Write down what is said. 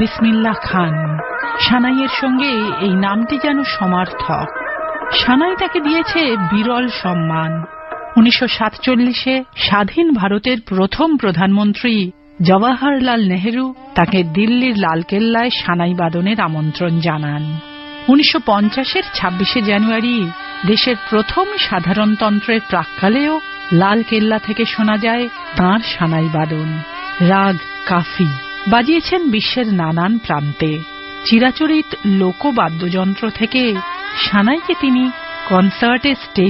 বিসমিল্লাহ খান। সানাইয়ের সঙ্গে এই নামটি যেন সমার্থক। সানাই তাকে দিয়েছে বিরল সম্মান। 1947-এ স্বাধীন ভারতের প্রথম প্রধানমন্ত্রী জওয়াহরলাল নেহেরু তাকে দিল্লির লালকেল্লায় সানাই বাদনের আমন্ত্রণ জানান। 1950-এর 26শে জানুয়ারি দেশের প্রথম সাধারণতন্ত্রের প্রাক্কালেও লালকেল্লা থেকে শোনা যায় তাঁর সানাই বাদন। রাগ কাফি বাজিয়েছেন বিশ্বের নানান প্রান্তে। চিরাচরিত লোকবাদ্যযন্ত্র থেকে সানাইকে তিনি কনসার্টে স্টেজ